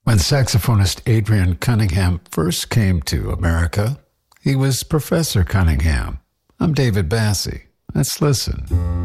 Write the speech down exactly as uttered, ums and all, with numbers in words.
When saxophonist Adrian Cunningham first came to America, he was Professor Cunningham. I'm David Bassie. Let's listen.